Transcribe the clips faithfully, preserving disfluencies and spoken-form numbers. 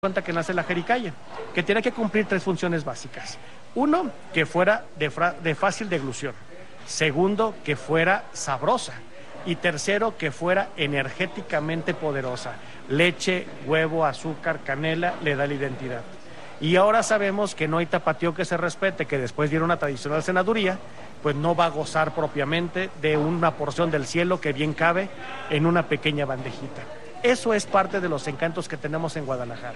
cuenta que nace la Jericaya, que tiene que cumplir tres funciones básicas. Uno, que fuera de, fra de fácil deglución. Segundo, que fuera sabrosa. Y tercero, que fuera energéticamente poderosa. Leche, huevo, azúcar, canela, le da la identidad. Y ahora sabemos que no hay tapatío que se respete, que después de una tradicional senaduría, pues no va a gozar propiamente de una porción del cielo que bien cabe en una pequeña bandejita. Eso es parte de los encantos que tenemos en Guadalajara.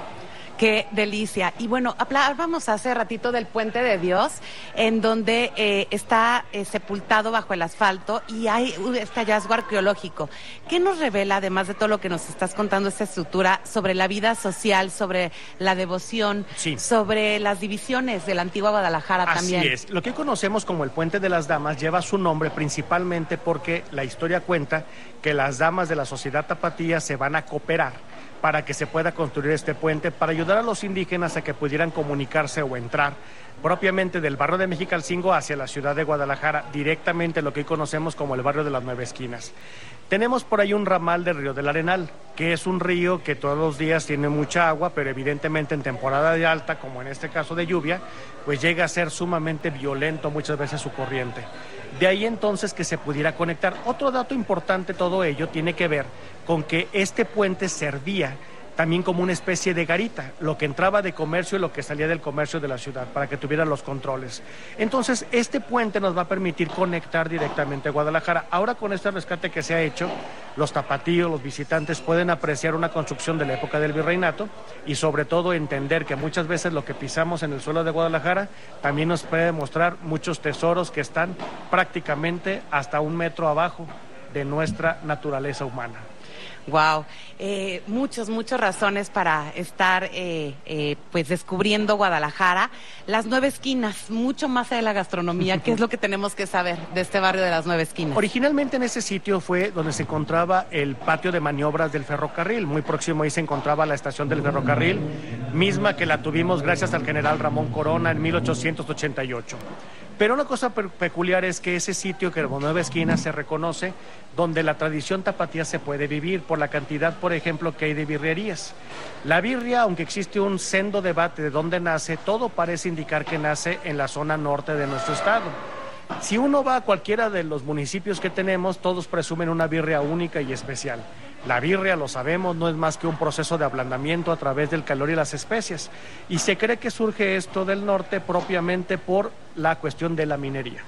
Qué delicia. Y bueno, hablábamos hace ratito del Puente de Dios, en donde eh, está eh, sepultado bajo el asfalto y hay este hallazgo arqueológico. ¿Qué nos revela, además de todo lo que nos estás contando, esta estructura, sobre la vida social, sobre la devoción, sí, sobre las divisiones de la antigua Guadalajara? Así también? Así es. Lo que conocemos como el Puente de las Damas lleva su nombre principalmente porque la historia cuenta que las damas de la sociedad tapatía se van a cooperar para que se pueda construir este puente, para ayudar a los indígenas a que pudieran comunicarse o entrar propiamente del barrio de Mexicalcingo hacia la ciudad de Guadalajara, directamente lo que hoy conocemos como el barrio de las Nueve Esquinas. Tenemos por ahí un ramal del río del Arenal, que es un río que todos los días tiene mucha agua, pero evidentemente en temporada de alta, como en este caso de lluvia, pues llega a ser sumamente violento muchas veces su corriente. De ahí entonces que se pudiera conectar. Otro dato importante, todo ello tiene que ver con que este puente servía también como una especie de garita, lo que entraba de comercio y lo que salía del comercio de la ciudad, para que tuvieran los controles. Entonces, este puente nos va a permitir conectar directamente a Guadalajara. Ahora, con este rescate que se ha hecho, los tapatíos, los visitantes pueden apreciar una construcción de la época del virreinato y sobre todo entender que muchas veces lo que pisamos en el suelo de Guadalajara también nos puede mostrar muchos tesoros que están prácticamente hasta un metro abajo de nuestra naturaleza humana. Wow, eh, muchos, muchas razones para estar eh, eh, pues descubriendo Guadalajara. Las Nueve Esquinas, mucho más allá de la gastronomía, ¿qué es lo que tenemos que saber de este barrio de las Nueve Esquinas? Originalmente en ese sitio fue donde se encontraba el patio de maniobras del ferrocarril. Muy próximo ahí se encontraba la estación del ferrocarril, misma que la tuvimos gracias al general Ramón Corona en mil ochocientos ochenta y ocho. Pero una cosa peculiar es que ese sitio, que como Nueve Esquinas, se reconoce donde la tradición tapatía se puede vivir por la cantidad, por ejemplo, que hay de birrerías. La birria, aunque existe un sendo debate de dónde nace, todo parece indicar que nace en la zona norte de nuestro estado. Si uno va a cualquiera de los municipios que tenemos, todos presumen una birria única y especial. La birria, lo sabemos, no es más que un proceso de ablandamiento a través del calor y las especias. Y se cree que surge esto del norte propiamente por la cuestión de la minería.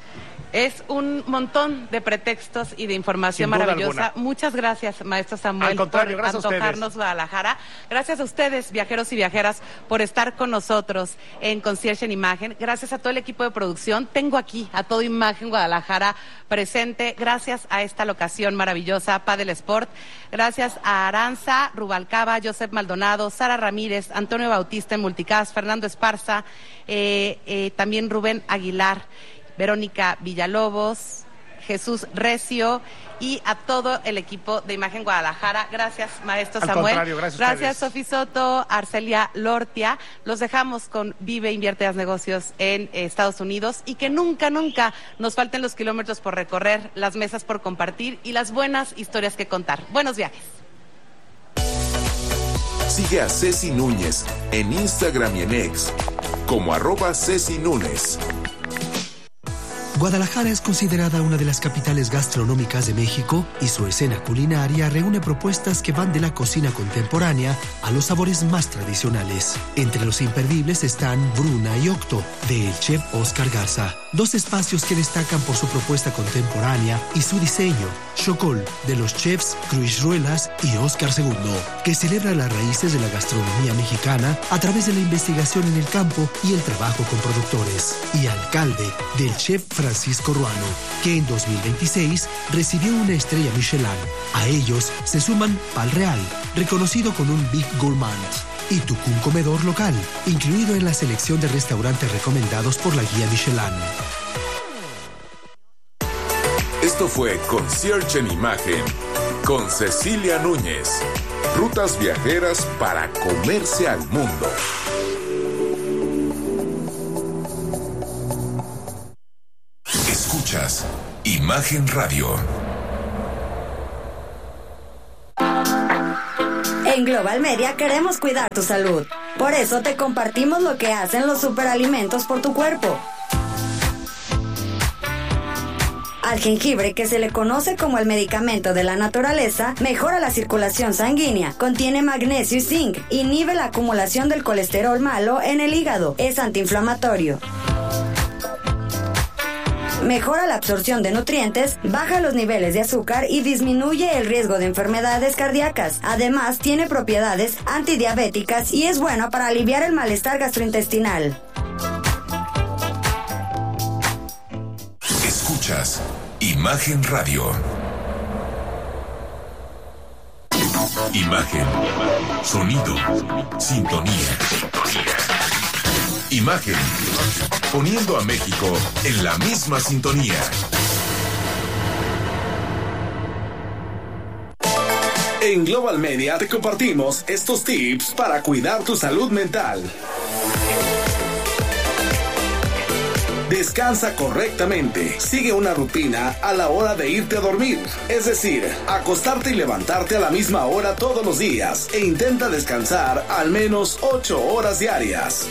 Es un montón de pretextos y de información maravillosa. Alguna. Muchas gracias, maestro Samuel, Al contrario, por gracias antojarnos Guadalajara. Gracias a ustedes, viajeros y viajeras, por estar con nosotros en Concierge en Imagen. Gracias a todo el equipo de producción. Tengo aquí a todo Imagen Guadalajara presente. Gracias a esta locación maravillosa, Padel Sport. Gracias a Aranza Rubalcaba, Joseph Maldonado, Sara Ramírez, Antonio Bautista en Multicast, Fernando Esparza, eh, eh, también Rubén Aguilar, Verónica Villalobos, Jesús Recio y a todo el equipo de Imagen Guadalajara. Gracias, maestro Al Samuel. Contrario, gracias, gracias Sofi Soto, Arcelia Lortia. Los dejamos con Vive, Invierte, Haz Negocios en eh, Estados Unidos y que nunca, nunca nos falten los kilómetros por recorrer, las mesas por compartir y las buenas historias que contar. Buenos viajes. Sigue a Ceci Núñez en Instagram y en X como arroba Ceci Núñez. Guadalajara es considerada una de las capitales gastronómicas de México y su escena culinaria reúne propuestas que van de la cocina contemporánea a los sabores más tradicionales. Entre los imperdibles están Bruna y Octo, del chef Oscar Garza, dos espacios que destacan por su propuesta contemporánea y su diseño. Chocol, de los chefs Cruz Ruelas y Oscar Segundo, que celebra las raíces de la gastronomía mexicana a través de la investigación en el campo y el trabajo con productores. Y Alcalde, del chef Francisco Ruano, que en dos mil veintiséis recibió una estrella Michelin. A ellos se suman Pal Real, reconocido con un Big Gourmand, y Tucún Comedor Local, incluido en la selección de restaurantes recomendados por la guía Michelin. Esto fue Concierge en Imagen con Cecilia Núñez. Rutas viajeras para comerse al mundo. Escuchas Imagen Radio. En En Global Media queremos cuidar tu salud. Por eso te compartimos lo que hacen los superalimentos por tu cuerpo. Al jengibre, que se le conoce como el medicamento de la naturaleza, mejora la circulación sanguínea, contiene magnesio y zinc, inhibe la acumulación del colesterol malo en el hígado, es antiinflamatorio. Mejora la absorción de nutrientes, baja los niveles de azúcar y disminuye el riesgo de enfermedades cardíacas. Además, tiene propiedades antidiabéticas y es bueno para aliviar el malestar gastrointestinal. Escuchas Imagen Radio. Imagen, sonido, sintonía. Imagen, poniendo a México en la misma sintonía. En Global Media te compartimos estos tips para cuidar tu salud mental. Descansa correctamente. Sigue una rutina a la hora de irte a dormir. Es decir, acostarte y levantarte a la misma hora todos los días. E intenta descansar al menos ocho horas diarias.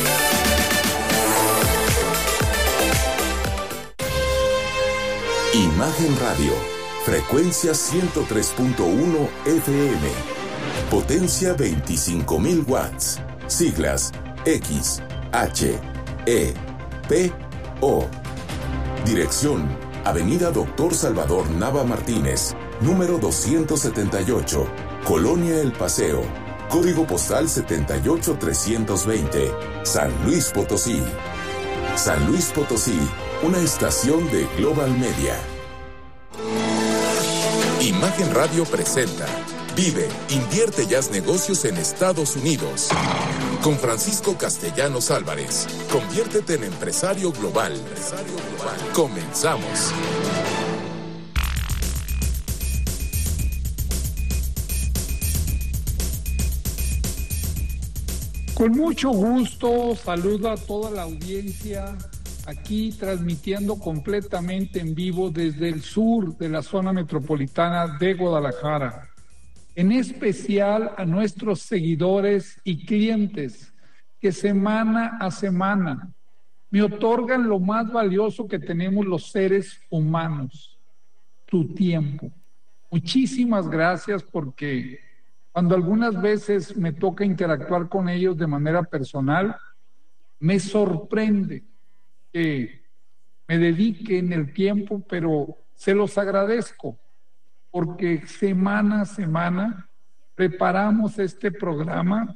Imagen Radio. Frecuencia ciento tres punto uno F M. Potencia veinticinco mil watts. Siglas X, H, E, P, O. Dirección: Avenida Doctor Salvador Nava Martínez, número doscientos setenta y ocho, Colonia El Paseo. Código postal setenta y ocho trescientos veinte, San Luis Potosí. San Luis Potosí, una estación de Global Media. Imagen Radio presenta Vive, invierte y haz negocios en Estados Unidos. Con Francisco Castellanos Álvarez. Conviértete en empresario global. Empresario global. Comenzamos. Con mucho gusto, saludo a toda la audiencia, aquí transmitiendo completamente en vivo desde el sur de la zona metropolitana de Guadalajara. En especial a nuestros seguidores y clientes que semana a semana me otorgan lo más valioso que tenemos los seres humanos, tu tiempo. Muchísimas gracias, porque cuando algunas veces me toca interactuar con ellos de manera personal, me sorprende que me dediquen el tiempo, pero se los agradezco, porque semana a semana preparamos este programa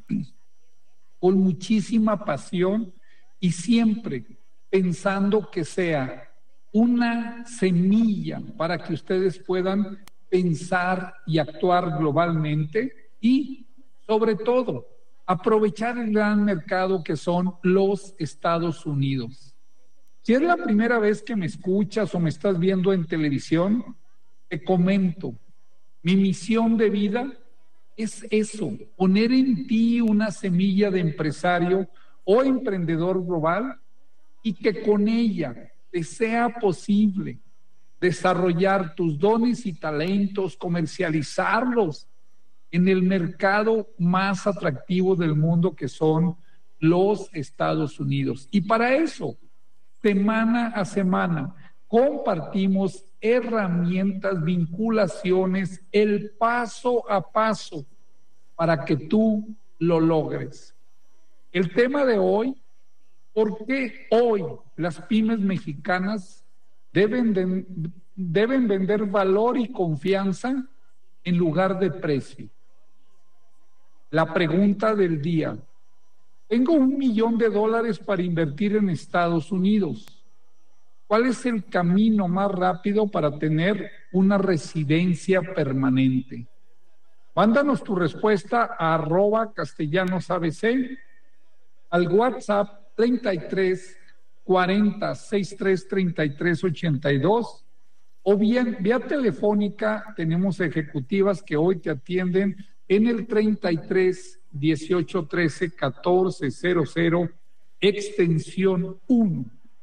con muchísima pasión y siempre pensando que sea una semilla para que ustedes puedan pensar y actuar globalmente y, sobre todo, aprovechar el gran mercado que son los Estados Unidos. Si es la primera vez que me escuchas o me estás viendo en televisión, te comento, mi misión de vida es eso, poner en ti una semilla de empresario o emprendedor global y que con ella te sea posible desarrollar tus dones y talentos, comercializarlos en el mercado más atractivo del mundo, que son los Estados Unidos. Y para eso, semana a semana, compartimos herramientas, vinculaciones, el paso a paso para que tú lo logres. El tema de hoy: ¿por qué hoy las pymes mexicanas deben, de, deben vender valor y confianza en lugar de precio? La pregunta del día: tengo un millón de dólares para invertir en Estados Unidos. ¿Cuál es el camino más rápido para tener una residencia permanente? Mándanos tu respuesta a arroba castellanosabc, al WhatsApp treinta y tres cuarenta sesenta y tres treinta y tres ochenta y dos, o bien vía telefónica. Tenemos ejecutivas que hoy te atienden en el treinta y tres dieciocho trece catorce cero cero, extensión uno.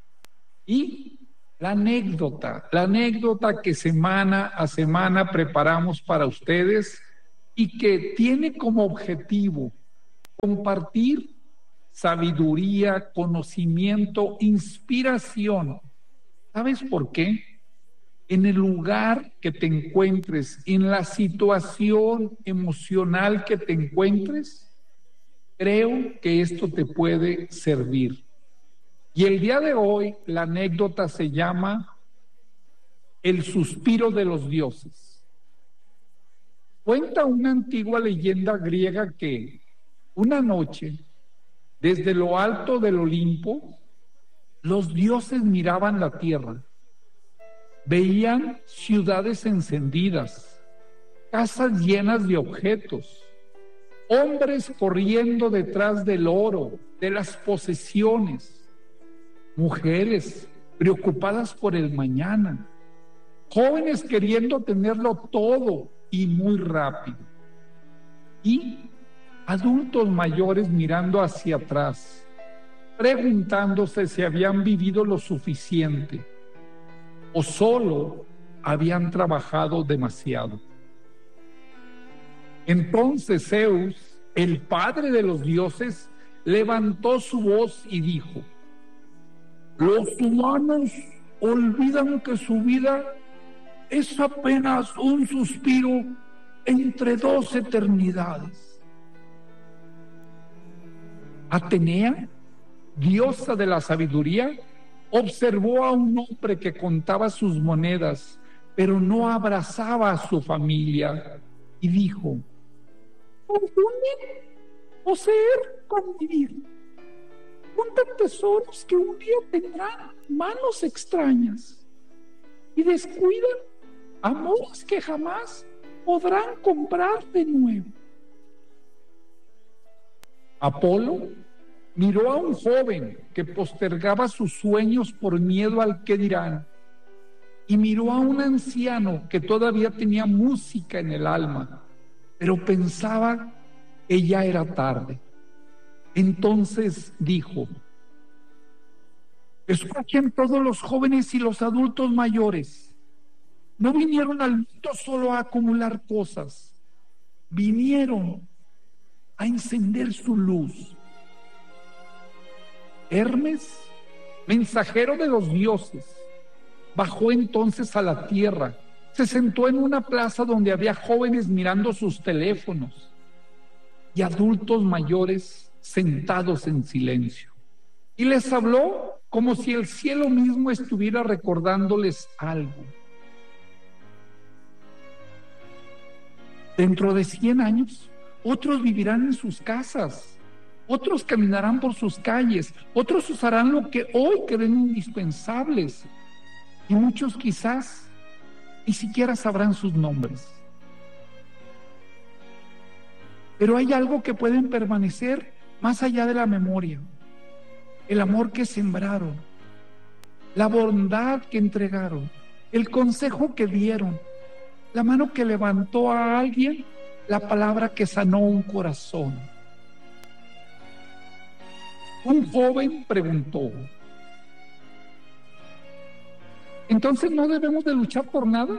Y la anécdota, la anécdota que semana a semana preparamos para ustedes, y que tiene como objetivo compartir sabiduría, conocimiento, inspiración. ¿Sabes por qué? En el lugar que te encuentres, en la situación emocional que te encuentres, creo que esto te puede servir. Y el día de hoy la anécdota se llama El suspiro de los dioses. Cuenta una antigua leyenda griega que una noche, desde lo alto del Olimpo, los dioses miraban la tierra. Veían ciudades encendidas, casas llenas de objetos, hombres corriendo detrás del oro, de las posesiones, mujeres preocupadas por el mañana, jóvenes queriendo tenerlo todo y muy rápido, y adultos mayores mirando hacia atrás, preguntándose si habían vivido lo suficiente o solo habían trabajado demasiado. Entonces Zeus, el padre de los dioses, levantó su voz y dijo: los humanos olvidan que su vida es apenas un suspiro entre dos eternidades. Atenea, diosa de la sabiduría, observó a un hombre que contaba sus monedas, pero no abrazaba a su familia, y dijo: confunden poseer con vivir. Juntan tesoros que un día tendrán manos extrañas, y descuidan amores que jamás podrán comprar de nuevo. Apolo miró a un joven que postergaba sus sueños por miedo al qué dirán, y miró a un anciano que todavía tenía música en el alma, pero pensaba que ya era tarde. Entonces dijo: escuchen todos los jóvenes y los adultos mayores. No vinieron al mundo solo a acumular cosas, vinieron a encender su luz. Hermes, mensajero de los dioses, bajó entonces a la tierra, se sentó en una plaza donde había jóvenes mirando sus teléfonos y adultos mayores sentados en silencio. Y les habló como si el cielo mismo estuviera recordándoles algo. Dentro de cien años, otros vivirán en sus casas, otros caminarán por sus calles, otros usarán lo que hoy creen indispensables, y muchos quizás ni siquiera sabrán sus nombres. Pero hay algo que pueden permanecer más allá de la memoria: el amor que sembraron, la bondad que entregaron, el consejo que dieron, la mano que levantó a alguien, la palabra que sanó un corazón. Un joven preguntó: ¿entonces no debemos de luchar por nada?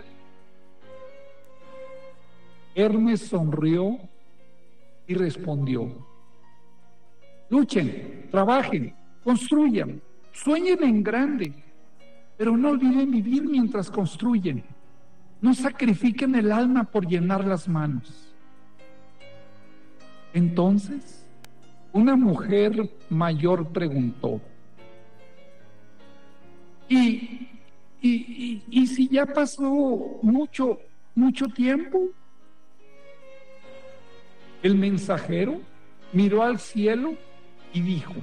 Hermes sonrió y respondió: luchen, trabajen, construyan, sueñen en grande, pero no olviden vivir mientras construyen. No sacrifiquen el alma por llenar las manos. Entonces, una mujer mayor preguntó: ¿Y, y, y, y si ya pasó mucho, mucho tiempo? El mensajero miró al cielo y dijo: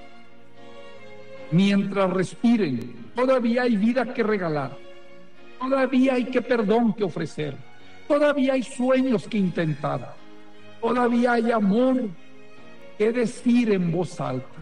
mientras respiren, todavía hay vida que regalar, todavía hay que perdón que ofrecer, todavía hay sueños que intentar, todavía hay amor que decir en voz alta.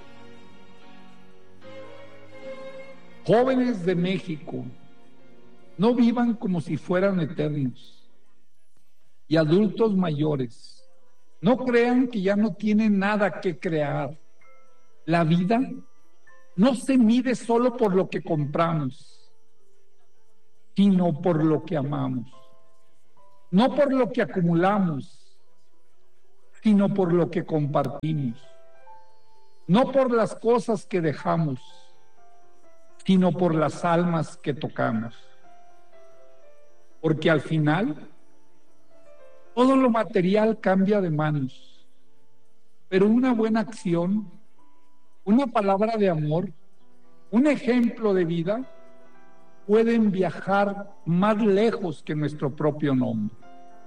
Jóvenes de México, no vivan como si fueran eternos. Y adultos mayores, no crean que ya no tienen nada que crear. La vida no se mide solo por lo que compramos, sino por lo que amamos. no por lo que acumulamos, sino por lo que compartimos, no por las cosas que dejamos, sino por las almas que tocamos. Porque al final, todo lo material cambia de manos, pero una buena acción, una palabra de amor, un ejemplo de vida, pueden viajar más lejos que nuestro propio nombre.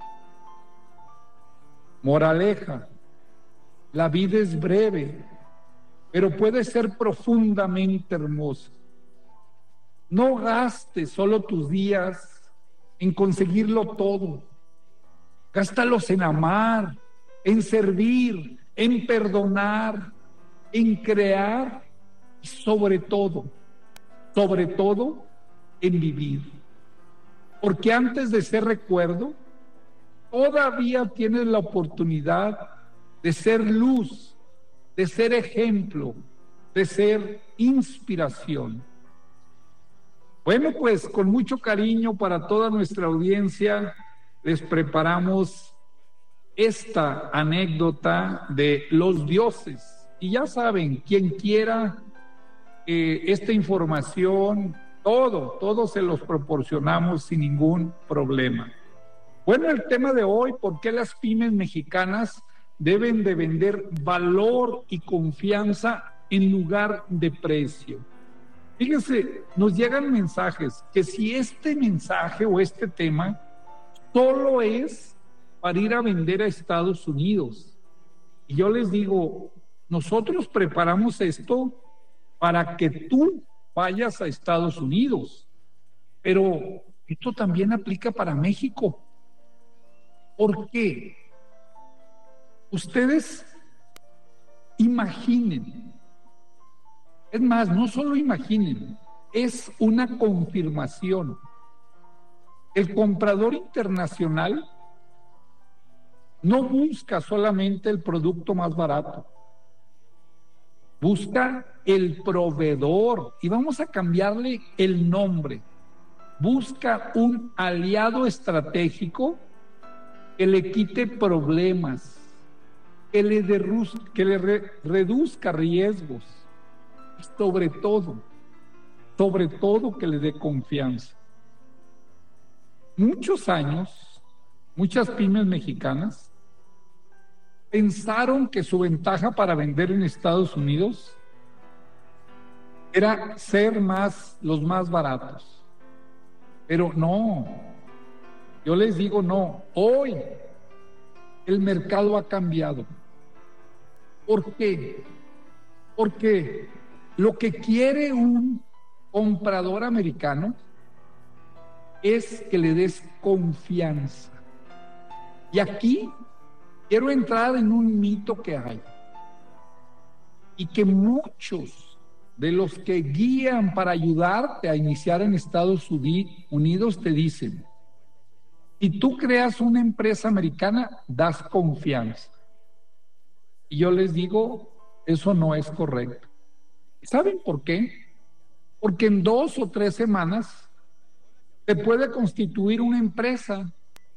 Moraleja, la vida es breve, pero puede ser profundamente hermosa. No gastes solo tus días en conseguirlo todo. Gástalos en amar, en servir, en perdonar, en crear y sobre todo, sobre todo, en vivir. Porque antes de ser recuerdo, todavía tienes la oportunidad de ser luz, de ser ejemplo, de ser inspiración. Bueno, pues con mucho cariño para toda nuestra audiencia, les preparamos esta anécdota de los dioses. Y ya saben, quien quiera eh, esta información, todo, todo se los proporcionamos sin ningún problema. Bueno, el tema de hoy, ¿por qué las pymes mexicanas deben de vender valor y confianza en lugar de precio? Fíjense, nos llegan mensajes que si este mensaje o este tema solo es para ir a vender a Estados Unidos. Y yo les digo, nosotros preparamos esto para que tú vayas a Estados Unidos, pero esto también aplica para México. ¿Por qué? Ustedes imaginen, es más, no solo imaginen, es una confirmación. El comprador internacional no busca solamente el producto más barato, busca el proveedor, y vamos a cambiarle el nombre. Busca un aliado estratégico que le quite problemas, que le, derruz, que le re, reduzca riesgos, sobre todo, sobre todo que le dé confianza. Muchos años, muchas pymes mexicanas pensaron que su ventaja para vender en Estados Unidos era ser más, los más baratos. Pero no, yo les digo no, hoy el mercado ha cambiado. ¿Por qué? Porque lo que quiere un comprador americano es que le des confianza. Y aquí quiero entrar en un mito que hay y que muchos de los que guían para ayudarte a iniciar en Estados Unidos te dicen: si tú creas una empresa americana, das confianza. Y yo les digo, eso no es correcto. ¿Saben por qué? Porque en dos o tres semanas se puede constituir una empresa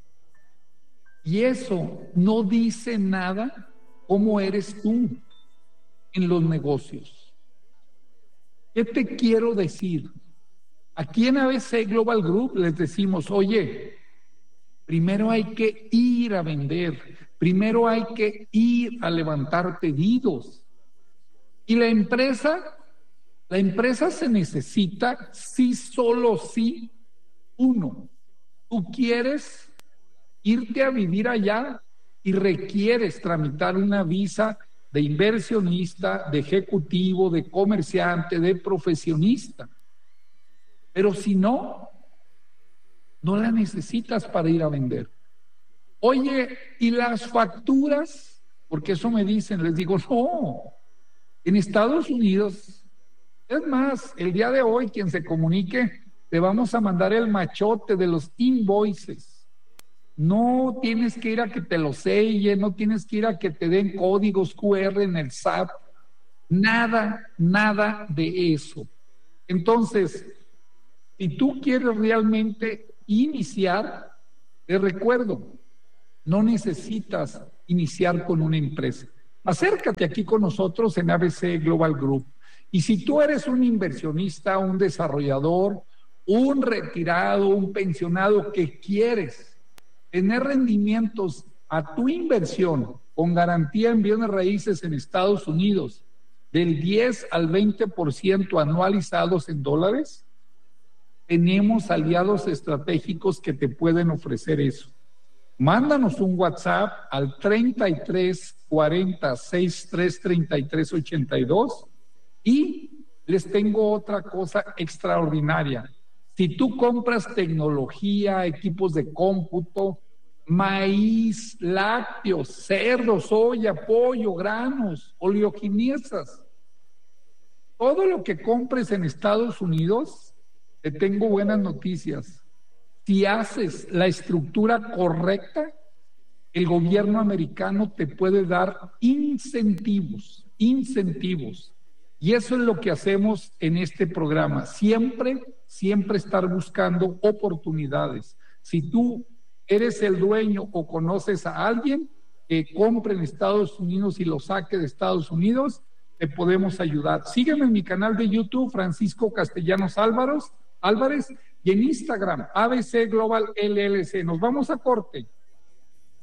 y eso no dice nada cómo eres tú en los negocios. ¿Qué te quiero decir? Aquí en A B C Global Group les decimos, oye, primero hay que ir a vender, primero hay que ir a levantar pedidos. Y la empresa, la empresa se necesita sí, solo sí, uno. Tú quieres irte a vivir allá y requieres tramitar una visa de inversionista, de ejecutivo, de comerciante, de profesionista. Pero si no, no la necesitas para ir a vender. Oye, ¿y las facturas? Porque eso me dicen, les digo, no. En Estados Unidos, es más, el día de hoy quien se comunique, te vamos a mandar el machote de los invoices. No tienes que ir a que te lo sellen, no tienes que ir a que te den códigos cu erre en el S A T. Nada, nada de eso. Entonces, si tú quieres realmente iniciar, Les recuerdo, no necesitas iniciar con una empresa. Acércate aquí con nosotros en A B C Global Group. Y si tú eres un inversionista, un desarrollador, un retirado, un pensionado que quieres tener rendimientos a tu inversión con garantía en bienes raíces en Estados Unidos del diez al veinte por ciento anualizados en dólares, tenemos aliados estratégicos que te pueden ofrecer eso. Mándanos un WhatsApp al treinta y tres cuarenta sesenta y tres treinta y tres ochenta y dos y les tengo otra cosa extraordinaria. Si tú compras tecnología, equipos de cómputo, maíz, lácteos, cerdo, soya, pollo, granos, oleoginosas, todo lo que compres en Estados Unidos, te tengo buenas noticias. Si haces la estructura correcta, el gobierno americano te puede dar incentivos, incentivos. Y eso es lo que hacemos en este programa. Siempre, siempre estar buscando oportunidades. Si tú eres el dueño o conoces a alguien que compre en Estados Unidos y lo saque de Estados Unidos, te podemos ayudar. Sígueme en mi canal de YouTube, Francisco Castellanos Álvarez, Álvarez, y en Instagram, A B C Global L L C. Nos vamos a corte.